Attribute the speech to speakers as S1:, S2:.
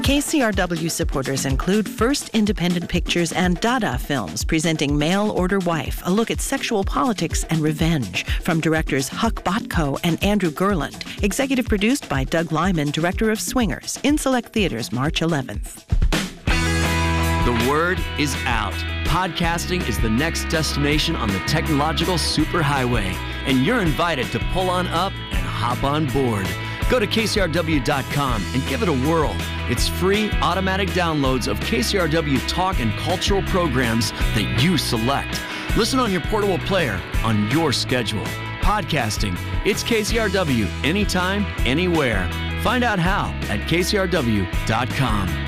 S1: KCRW supporters include First Independent Pictures and Dada Films presenting Mail Order Wife, a look at sexual politics and revenge from directors Huck Botko and Andrew Gerland. Executive produced by Doug Lyman, director of Swingers, in select theaters March 11th.
S2: The word is out. Podcasting is the next destination on the technological superhighway, and you're invited to pull on up and hop on board. Go to KCRW.com and give it a whirl. It's free, automatic downloads of KCRW talk and cultural programs that you select. Listen on your portable player on your schedule. Podcasting, it's KCRW anytime, anywhere. Find out how at KCRW.com.